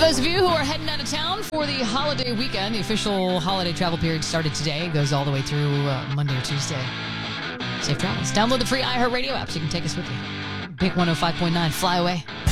those of you who are heading out of town for the holiday weekend, the official holiday travel period started today. It goes all the way through Monday or Tuesday. Safe travels. Download the free iHeartRadio app so you can take us with you. Pick 105.9. Fly away.